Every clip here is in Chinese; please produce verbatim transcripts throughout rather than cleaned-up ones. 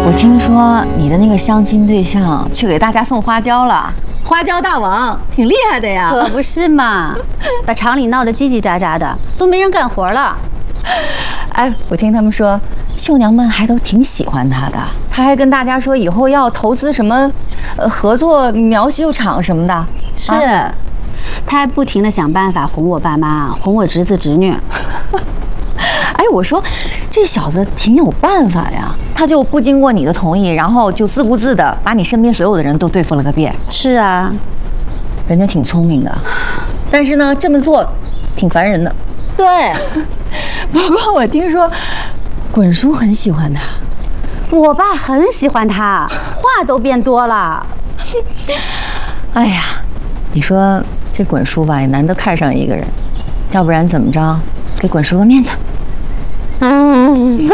我听说你的那个相亲对象去给大家送花椒了，花椒大王挺厉害的呀。 可不是嘛，把厂里闹得叽叽喳喳的，都没人干活了。 哎，我听他们说，绣娘们还都挺喜欢他的，他还跟大家说以后要投资什么，呃，合作苗绣厂什么的。 是， 啊、 他还不停地想办法哄我爸妈，哄我侄子侄女。 哎，我说这小子挺有办法呀，他就不经过你的同意，然后就自顾自的把你身边所有的人都对付了个遍。 是啊， 人家挺聪明的，但是呢，这么做挺烦人的。 对。 不过我听说，滚叔很喜欢他， 我爸很喜欢他，话都变多了。 哎呀，你说这滚叔吧，也难得看上一个人，要不然怎么着，给滚叔个面子。嗯，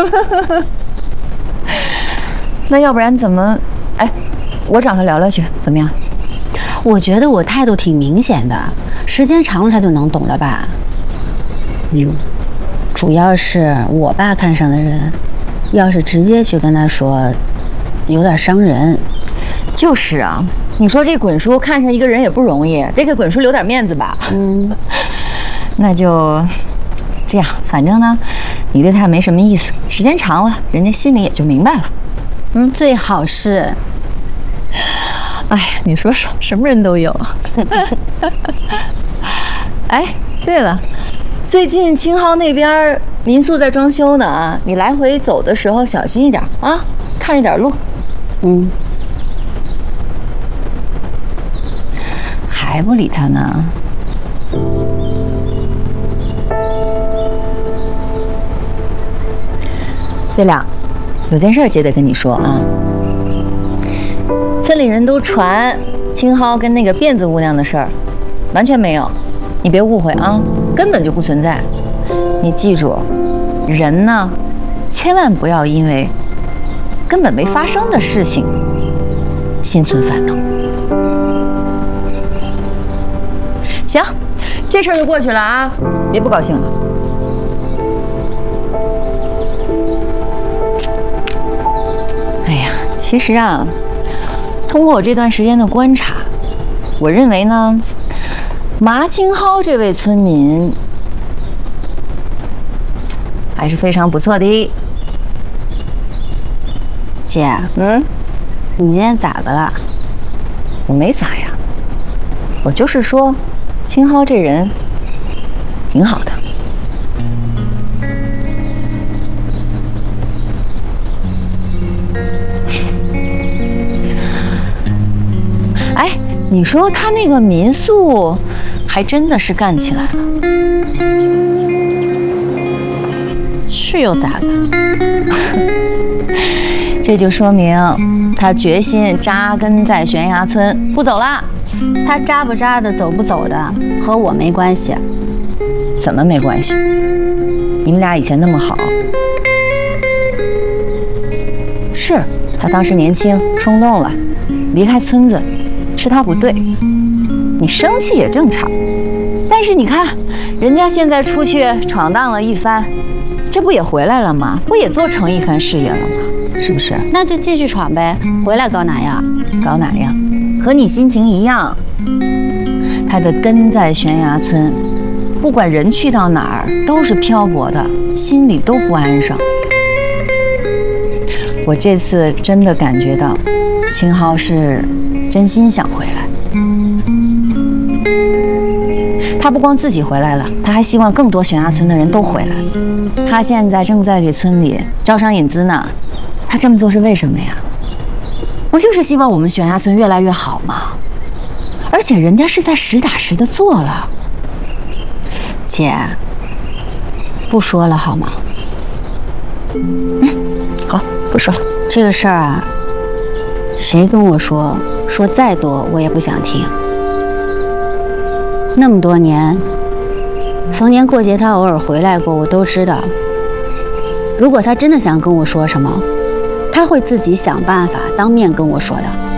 那要不然怎么？哎，我找他聊聊去，怎么样？ 我觉得我态度挺明显的，时间长了他就能懂了吧？嗯。主要是我爸看上的人，要是直接去跟他说，有点伤人。 就是啊，你说这滚叔看上一个人也不容易，得给滚叔留点面子吧。嗯，那就这样，反正呢，你对他也没什么意思，时间长了，人家心里也就明白了。 嗯，最好是。 哎，你说说，什么人都有。哎，对了。最近青蒿那边民宿在装修呢啊，你来回走的时候小心一点啊，看着点路。嗯，还不理他呢。月亮，有件事姐得跟你说啊。村里人都传青蒿跟那个辫子姑娘的事儿，完全没有。你别误会啊，根本就不存在。你记住，人呢，千万不要因为根本没发生的事情心存烦恼。行，这事儿就过去了啊，别不高兴了。哎呀，其实啊，通过我这段时间的观察，我认为呢。麻青蒿这位村民还是非常不错的。 姐，嗯，你今天咋的了？ 我没咋呀，我就是说，青蒿这人挺好的。哎，你说他那个民宿。还真的是干起来了， 是又咋的？ 这就说明他决心扎根在悬崖村，不走了。 他扎不扎的，走不走的，和我没关系。 怎么没关系？你们俩以前那么好。是他当时年轻冲动了，离开村子，是他不对。你生气也正常，但是你看，人家现在出去闯荡了一番，这不也回来了吗？不也做成一番事业了吗？是不是？ 那就继续闯呗，回来搞哪样？ 搞哪样？和你心情一样。他的根在悬崖村，不管人去到哪儿都是漂泊的，心里都不安生。我这次真的感觉到，青蒿是真心想回来。他不光自己回来了，他还希望更多悬崖村的人都回来。他现在正在给村里招商引资呢。他这么做是为什么呀？不就是希望我们悬崖村越来越好吗？而且人家是在实打实的做了。 姐，不说了好吗？ 嗯，好，不说了。 这个事儿啊，谁跟我说，说再多我也不想听。那么多年，逢年过节他偶尔回来过，我都知道。如果他真的想跟我说什么，他会自己想办法当面跟我说的。